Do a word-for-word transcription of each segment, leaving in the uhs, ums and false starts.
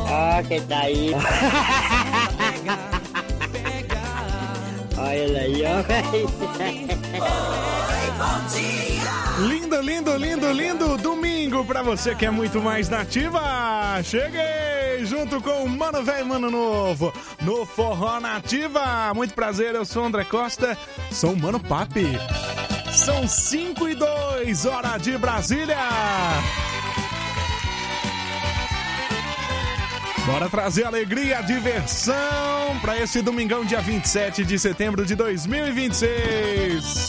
Ah, quem tá aí? Olha ele aí, ó. Lindo, lindo, lindo, lindo domingo pra você que é muito mais nativa. Cheguei junto com o Mano Velho e Mano Novo no Forró Nativa. Muito prazer, eu sou o André Costa, sou o Mano Papi. São cinco e dois, hora de Brasília. Bora trazer alegria, diversão pra esse domingão, dia vinte e sete de setembro de dois mil e vinte e seis.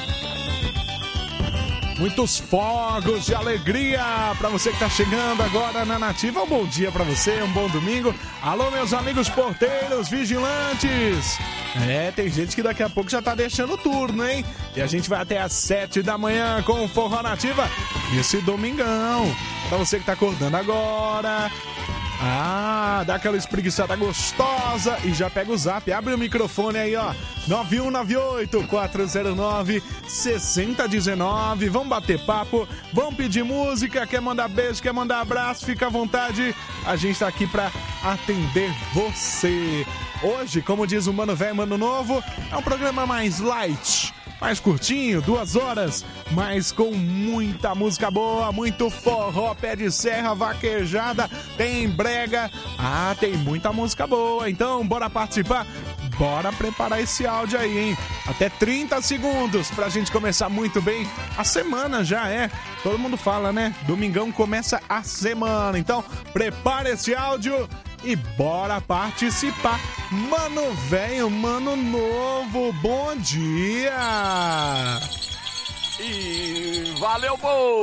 Muitos fogos de alegria pra você que tá chegando agora na Nativa. Um bom dia pra você, um bom domingo. Alô, meus amigos porteiros, vigilantes. É, tem gente que daqui a pouco já tá deixando o turno, hein? E a gente vai até às sete da manhã com o Forró Nativa nesse domingão. Pra você que tá acordando agora... Ah, dá aquela espreguiçada gostosa e já pega o zap, abre o microfone aí, ó, nove um nove oito, quatro zero nove, seis zero um nove, vamos bater papo, vamos pedir música, quer mandar beijo, quer mandar abraço, fica à vontade, a gente tá aqui pra atender você. Hoje, como diz o Mano Velho, Mano Novo, é um programa mais light, mais curtinho, duas horas, mas com muita música boa, muito forró, pé de serra, vaquejada, tem brega, ah, tem muita música boa, então bora participar, bora preparar esse áudio aí, hein? Até trinta segundos pra gente começar muito bem a semana já, é, todo mundo fala, né? Domingão começa a semana, então prepara esse áudio e bora participar. Mano Velho, Mano Novo, bom dia! E valeu,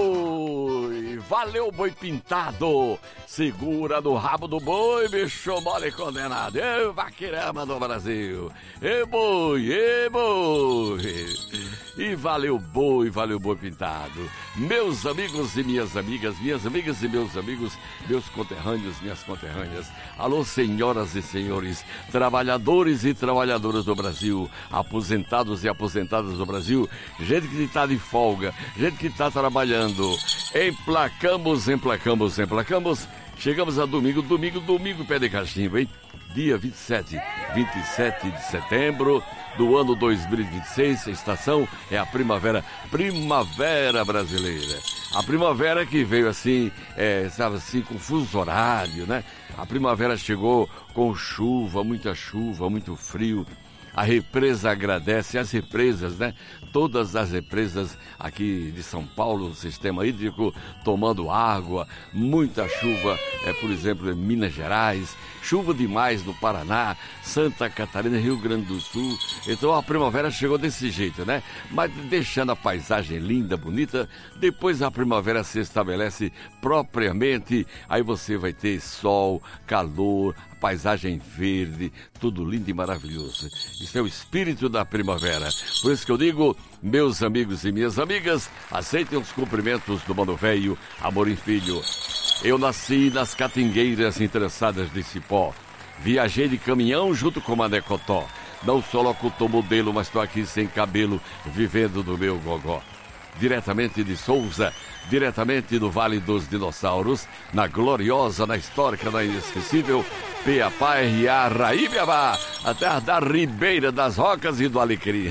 boi! Valeu, boi pintado! Segura no rabo do boi, bicho mole condenado! Eu, vaqueirama do Brasil! E boi, e boi! E valeu, boi, valeu, boi pintado! Meus amigos e minhas amigas, minhas amigas e meus amigos, meus conterrâneos, minhas conterrâneas, alô, senhoras e senhores, trabalhadores e trabalhadoras do Brasil, aposentados e aposentadas do Brasil, gente que está de folga, gente que está trabalhando, emplacamos, emplacamos, emplacamos, chegamos a domingo, domingo, domingo, pé de cachimbo, hein? Dia vinte e sete, vinte e sete de setembro do ano dois mil e vinte e seis, a estação é a primavera, primavera brasileira. A primavera que veio assim, é, sabe assim, com fuso horário, né? A primavera chegou com chuva, muita chuva, muito frio. A represa agradece, as represas, né? Todas as represas aqui de São Paulo, o sistema hídrico, tomando água, muita chuva, é, por exemplo, em Minas Gerais, chuva demais no Paraná, Santa Catarina, Rio Grande do Sul. Então a primavera chegou desse jeito, né? Mas deixando a paisagem linda, bonita, depois a primavera se estabelece propriamente, aí você vai ter sol, calor, paisagem verde, tudo lindo e maravilhoso. Isso é o espírito da primavera. Por isso que eu digo, meus amigos e minhas amigas, aceitem os cumprimentos do Mano Velho, Amorim Filho. Eu nasci nas catingueiras interessadas de Cipó. Viajei de caminhão junto com Mané Cotó. Não sou locutor modelo, mas estou aqui sem cabelo, vivendo do meu gogó. Diretamente de Souza, diretamente do Vale dos Dinossauros, na gloriosa, na histórica, na inesquecível Piapá R A Raíbiabá, a terra da Ribeira das Rocas e do Alecrim.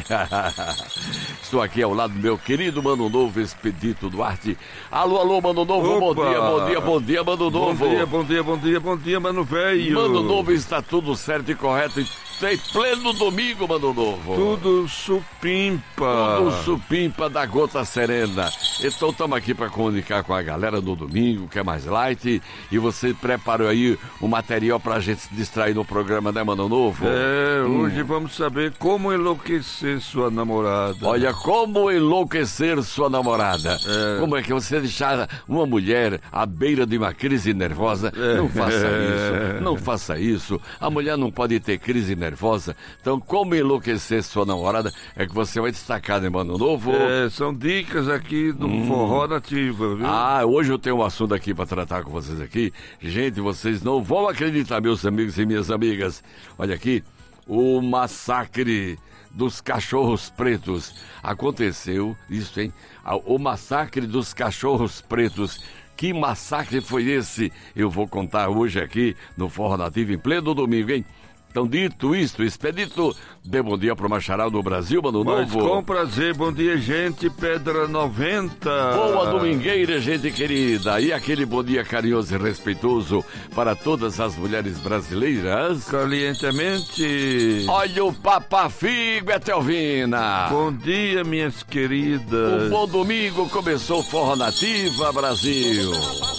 Estou aqui ao lado do meu querido Mano Novo, Expedito Duarte. Alô, alô, Mano Novo, bom dia, bom dia, bom dia, Mano Novo. Bom dia, bom dia, bom dia, bom dia, Mano Velho. Mano Novo, está tudo certo e correto e tem pleno domingo, Mano Novo. Tudo supimpa. Tudo supimpa da gota serena. Então estamos aqui para comunicar com a galera no domingo, que é mais light. E você preparou aí o material para a gente se distrair no programa, né, Mano Novo? É, hum. Hoje vamos saber como enlouquecer sua namorada. Olha, como enlouquecer sua namorada. É. Como é que você deixar uma mulher à beira de uma crise nervosa? É. Não faça é. isso, não faça isso. A mulher não pode ter crise nervosa. nervosa. Então, como enlouquecer sua namorada é que você vai destacar, né, Mano Novo? É, são dicas aqui do hum. Forró Nativa, viu? Ah, hoje eu tenho um assunto aqui para tratar com vocês aqui. Gente, vocês não vão acreditar, meus amigos e minhas amigas. Olha aqui, o massacre dos cachorros pretos. Aconteceu isso, hein? O massacre dos cachorros pretos. Que massacre foi esse? Eu vou contar hoje aqui no Forró Nativo em pleno domingo, hein? Então, dito isto, Expedito, dê bom dia pro Macharal do Brasil, Mano Mas Novo. com prazer, bom dia, gente, Pedra noventa. Boa domingueira, gente querida. E aquele bom dia carinhoso e respeitoso para todas as mulheres brasileiras. Calientemente. Olha o Papafigo, Etelvina. Bom dia, minhas queridas. Um bom domingo, começou o Forró Nativa, Brasil.